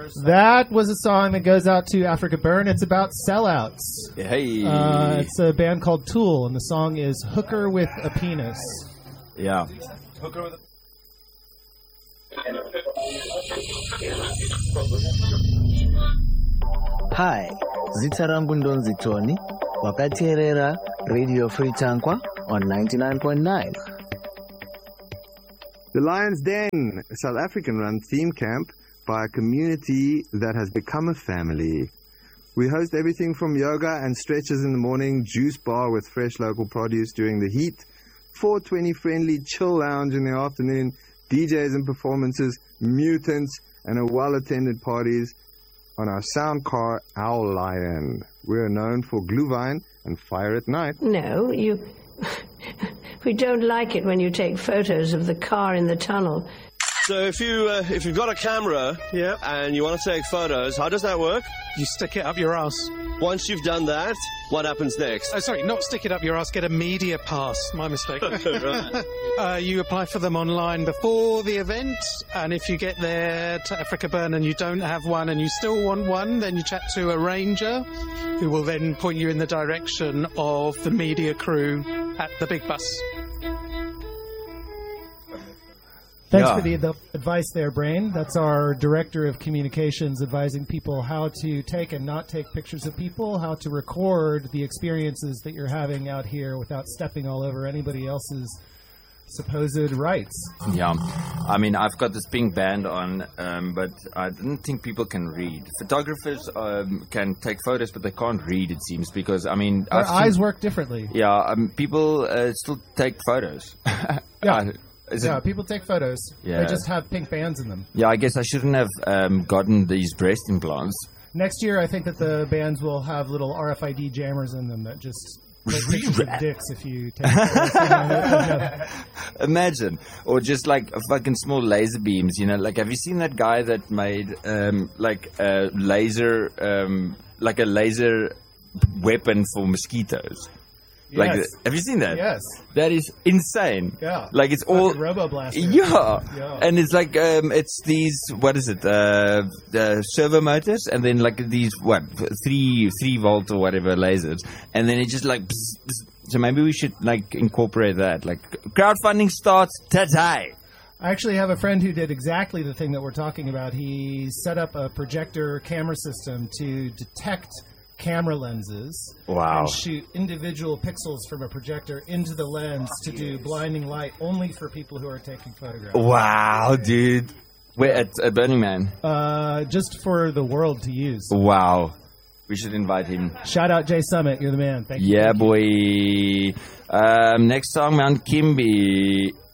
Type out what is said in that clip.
That was a song that goes out to Africa Burn. It's about sellouts. Hey. It's a band called Tool, and the song is Hooker with a Penis. Yeah. Hooker with a Hi, zita rangu ndonzi Tony, wakateerera Radio Free Tankwa on 99.9. The Lion's Den, a South African-run theme camp by a community that has become a family. We host everything from yoga and stretches in the morning, juice bar with fresh local produce during the heat, 420 friendly chill lounge in the afternoon, DJs and performances, mutants, and a well-attended parties on our sound car, Owl Lion. We're known for Glühwein and Fire at Night. No, we don't like it when you take photos of the car in the tunnel. So if you've got a camera and you want to take photos, how does that work? You stick it up your ass. Once you've done that, what happens next? Oh, sorry, not stick it up your ass, get a media pass. My mistake. You apply for them online before the event, and if you get there to Africa Burn and you don't have one and you still want one, then you chat to a ranger who will then point you in the direction of the media crew at the big bus. Thanks for the advice there, Brain. That's our Director of Communications advising people how to take and not take pictures of people, how to record the experiences that you're having out here without stepping all over anybody else's supposed rights. Yeah. I mean, I've got this pink band on, but I didn't think people can read. Photographers can take photos, but they can't read, it seems, because, I mean... Our eyes work differently. Yeah, people still take photos. Yeah. People take photos. Yeah. They just have pink bands in them. Yeah, I guess I shouldn't have gotten these breast implants. Next year, I think that the bands will have little RFID jammers in them that just take pictures of dicks if you take photos. Imagine. Or just like fucking small laser beams, you know? Like, have you seen that guy that made like a laser weapon for mosquitoes? Yes. Like, have you seen that? Yes. That is insane. Yeah. Like, it's all... Robo-blaster. Yeah. And it's like, it's these, what is it, servo motors, and then like these, 3 volt or whatever lasers, and then it just like, bzz, bzz. So maybe we should like incorporate that. Like, crowdfunding starts today. I actually have a friend who did exactly the thing that we're talking about. He set up a projector camera system to detect camera lenses and shoot individual pixels from a projector into the lens to do blinding light only for people who are taking photographs. Wow, dude. Where at Burning Man? Just for the world to use. Wow. We should invite him. Shout out Jay Summit. You're the man. Thank you. Yeah, boy. Next song, Mount Kimby.